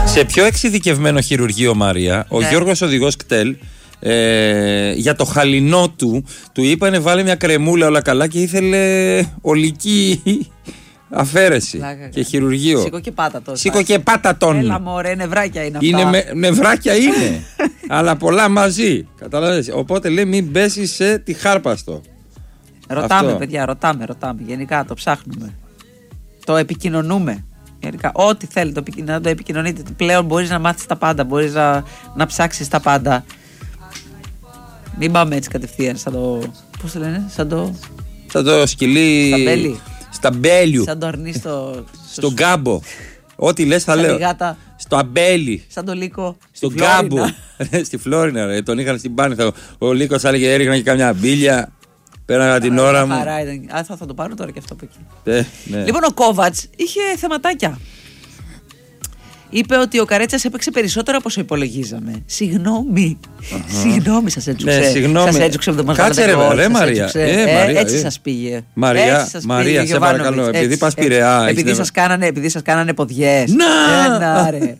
Σε πιο εξειδικευμένο χειρουργείο, Μαρία, ο Γιώργος οδηγός κτέλ, για το χαλινό του είπανε βάλε μια κρεμούλα όλα καλά και ήθελε ολική αφαίρεση και χειρουργείο. Σήκω και πάτα τον. Έλα μωρέ, νευράκια είναι αυτά. Νευράκια είναι, αλλά πολλά μαζί. Καταλαβαίνεις. Οπότε λέει μην πέσει σε τυχάρπαστο. Ρωτάμε, παιδιά, ρωτάμε. Γενικά το ψάχνουμε. Το επικοινωνούμε. Γενικά, ό,τι θέλει να το επικοινωνείτε. Πλέον μπορείς να μάθεις τα πάντα, μπορείς να ψάξεις τα πάντα. Μην πάμε έτσι κατευθείαν σαν το. Πώς το λένε, σαν το σκυλί. Σταμπέλιου. Σαν το αρνί στον κάμπο. Ό,τι λες θα λέω. Γάτα, στο αμπέλι. Σαν το Λύκο. Στον κάμπο. Στη Φλόρινα, ρε. Τον είχαν στην Πάνη. Ο Λύκος έλεγε έριχνα και καμιά μπίλια. Πέραγα την ώρα μου. Θα το πάρω τώρα και αυτό από εκεί. Ναι. Λοιπόν, ο Κόβατς είχε θεματάκια. Είπε ότι ο Καρέτσας έπαιξε περισσότερο από όσο υπολογίζαμε. Συγγνώμη, σας έτσουξε. Σας έτσουξε το κάτσε ρε Μαρία. Έτσι σας πήγε. Μαρία, σε παρακαλώ, επειδή πας Πειραιά. Επειδή σας κάνανε ποδιές. Να ρε.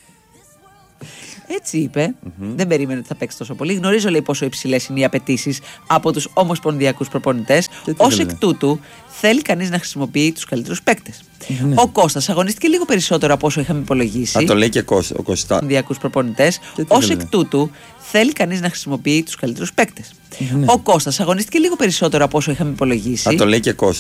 Έτσι είπε. Δεν περίμενε ότι θα παίξει τόσο πολύ. Γνωρίζω, λέει, πόσο υψηλές είναι οι απαιτήσεις από τους ομοσπονδιακούς προπονητές. Ως εκ τούτου, θέλει κανείς να χρησιμοποιεί τους καλύτερους παίκτες. Ο Κώστας αγωνίστηκε λίγο περισσότερο από όσο είχαμε υπολογίσει. Το λέει και ο Κώστας. Ομοσπονδιακούς προπονητές. Ως εκ τούτου, θέλει κανείς να χρησιμοποιεί τους καλύτερους παίκτες. Ο Κώστας αγωνίστηκε λίγο περισσότερο από όσο είχαμε υπολογίσει. Το λέει και